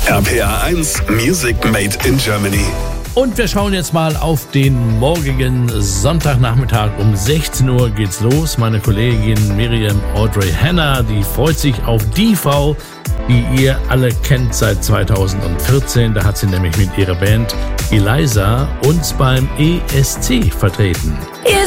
RPA 1 Music Made in Germany. Und wir schauen jetzt mal auf den morgigen Sonntagnachmittag. Um 16 Uhr geht's los. Meine Kollegin Miriam Audrey Hanna, die freut sich auf die Frau, die ihr alle kennt seit 2014. Da hat sie nämlich mit ihrer Band Eliza uns beim ESC vertreten.